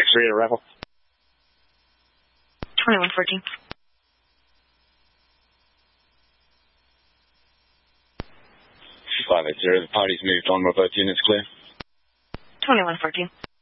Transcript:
5X3 arrival. 2114. 580, the party's moved on, we're both units clear. 2114.